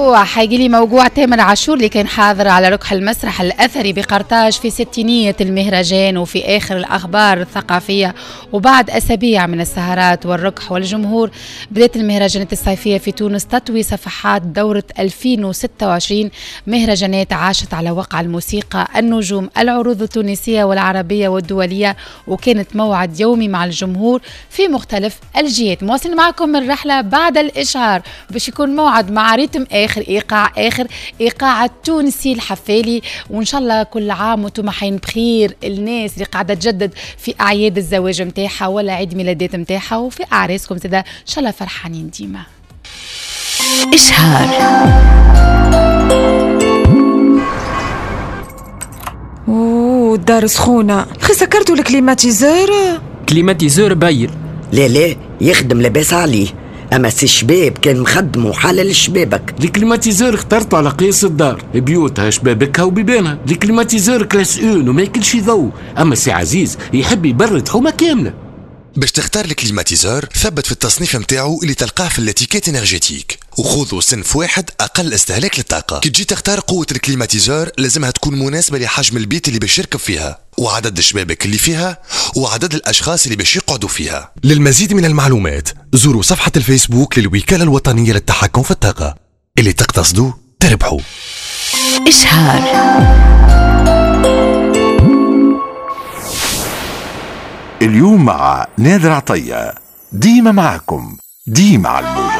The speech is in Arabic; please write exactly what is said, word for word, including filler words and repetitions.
موجوع حيجيلي موجوع تامر عاشور اللي كان حاضر على ركح المسرح الأثري بقرطاج في ستينية المهرجان وفي آخر الأخبار الثقافية. وبعد أسابيع من السهرات والركح والجمهور بدأت المهرجانات الصيفية في تونس تطوي صفحات دورة ألفين وستة وعشرين مهرجانات عاشت على وقع الموسيقى النجوم العروض التونسية والعربية والدولية، وكانت موعد يومي مع الجمهور في مختلف الجهات. مواصلين معكم الرحلة بعد الإشعار باش يكون موعد مع ريتم آخر إيقاع آخر إيقاع التونسي الحفالي، وإن شاء الله كل عام وانتم حين بخير الناس اللي قاعدة تجدد في أعياد الزواج متاعها ولا عيد ميلادات متاعها وفي أعراسكم زادا إن شاء الله فرحانين ديما. إشعار. اوه الدار سخونة خي، سكرتوا الكليماتيزور؟ كليماتيزور باير. لا لا يخدم لاباس عليه، اما سي شباب كان مخدمه حلل شبابك. الكليماتيزور اخترته على قياس الدار، بيوتها شبابكها وبيبانها. الكليماتيزور كلاس اون وما ياكلش ضوء، اما سي عزيز يحب يبرد حومه كامله. باش تختار الكليماتيزور ثبت في التصنيف متاعو اللي تلقاه في الاتيكيت انرجيتيك، وخذوا صنف واحد اقل استهلاك للطاقه. كي تجي تختار قوه الكليماتيزور لازمها تكون مناسبه لحجم البيت اللي باش يركب فيها، وعدد الشبابك اللي فيها، وعدد الاشخاص اللي باش يقعدوا فيها. للمزيد من المعلومات زوروا صفحه الفيسبوك للوكاله الوطنيه للتحكم في الطاقه. اللي تقتصدوا تربحوا. إشعار. اليوم مع نادر عطية، ديما معكم، ديما على الموجة.